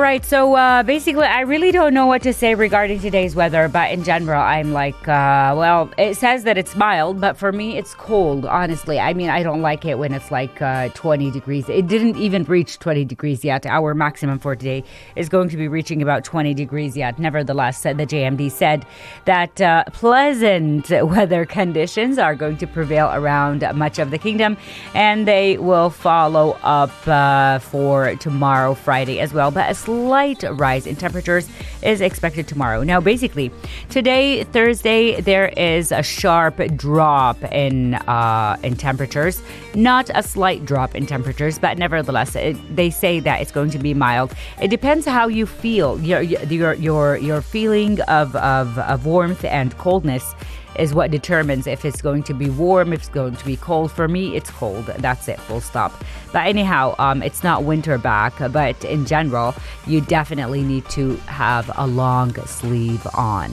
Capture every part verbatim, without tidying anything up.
right. So uh, basically, I really don't know what to say regarding today's weather. But in general, I'm like, uh, well, it says that it's mild, but for me, it's cold, honestly. I mean, I don't like it when it's like uh, twenty degrees. It didn't even reach twenty degrees yet. Our maximum for today is going to be reaching about twenty degrees yet. Nevertheless, the J M D said that uh, pleasant weather conditions are going to prevail around much of the kingdom, and they will follow up uh, for tomorrow, Friday as well. But a slight rise in temperatures is expected tomorrow. Now, basically, today, Thursday, there is a sharp drop in uh, in temperatures. Not a slight drop in temperatures, but nevertheless, it, they say that it's going to be mild. It depends how you feel. Your your your your feeling of of, of warmth and coldness is what determines if it's going to be warm, if it's going to be cold. For me, it's cold. That's it, full stop. But anyhow, um, it's not winter back, but in general, you definitely need to have a long sleeve on.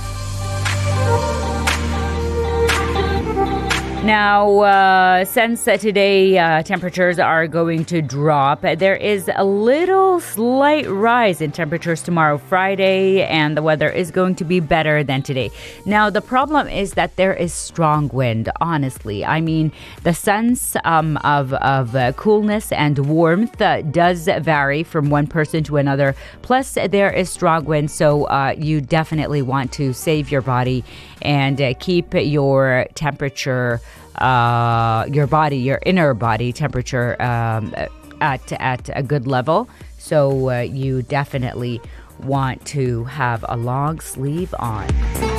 Now, uh, since uh, today uh, temperatures are going to drop, there is a little slight rise in temperatures tomorrow, Friday, and the weather is going to be better than today. Now, the problem is that there is strong wind, honestly. I mean, the sense um, of, of uh, coolness and warmth uh, does vary from one person to another. Plus, there is strong wind, so uh, you definitely want to save your body and uh, keep your temperature uh your body your inner body temperature um at at a good level. So uh, you definitely want to have a long sleeve on.